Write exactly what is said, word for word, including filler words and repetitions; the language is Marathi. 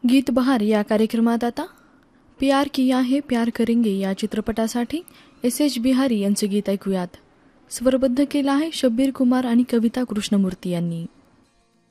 गीत बहार या कार्यक्रमात आता प्यार किया है प्यार करेंगे या चित्रपटासाठी एस एच बिहारी यांचे गीत ऐकूयात. स्वरबद्ध केलं आहे शब्बीर कुमार आणि कविता कृष्णमूर्ती यांनी.